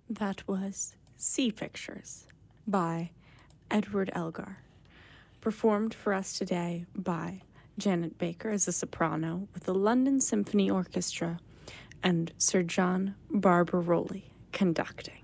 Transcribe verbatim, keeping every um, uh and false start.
That was Sea Pictures by Edward Elgar, performed for us today by Janet Baker as a soprano with the London Symphony Orchestra and Sir John Barbaroli conducting.